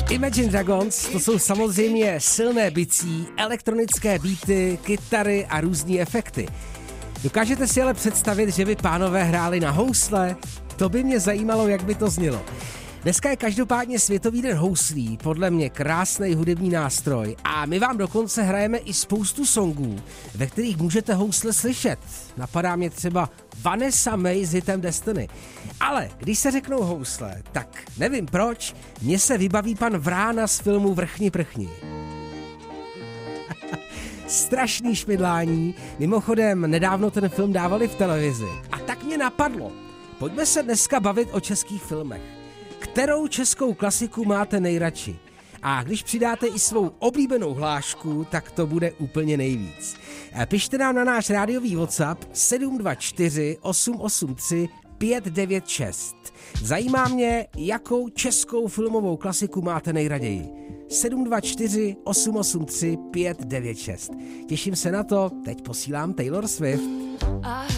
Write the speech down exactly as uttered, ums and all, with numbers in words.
Imagine Dragons, to jsou samozřejmě silné bicí, elektronické beaty, kytary a různý efekty. Dokážete si ale představit, že by pánové hráli na housle? To by mě zajímalo, jak by to znělo. Dneska je každopádně Světový den houslí, podle mě krásný hudební nástroj a my vám dokonce hrajeme i spoustu songů, ve kterých můžete housle slyšet. Napadá mě třeba Vanessa May s hitem Destiny. Ale když se řeknou housle, tak nevím proč, mně se vybaví pan Vrána z filmu Vrchni prchni. Strašný šmidlání, mimochodem nedávno ten film dávali v televizi. A tak mě napadlo, pojďme se dneska bavit o českých filmech. Kterou českou klasiku máte nejradši? A když přidáte i svou oblíbenou hlášku, tak to bude úplně nejvíc. Pište nám na náš rádiový WhatsApp sedm dva čtyři osm osm tři pět devět šest. Zajímá mě, jakou českou filmovou klasiku máte nejraději. sedm dva čtyři osm osm tři pět devět šest. Těším se na to, teď posílám Taylor Swift.